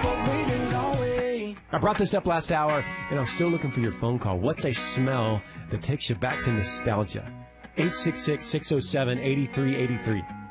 I brought this up last hour, and I'm still looking for your phone call. What's a smell that takes you back to nostalgia? 866-607-8383.